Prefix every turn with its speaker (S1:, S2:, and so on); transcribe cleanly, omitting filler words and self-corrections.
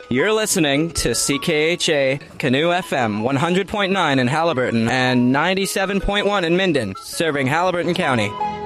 S1: You're listening to CKHA Canoe FM 100.9 in Halliburton and 97.1 in Minden, serving Halliburton County.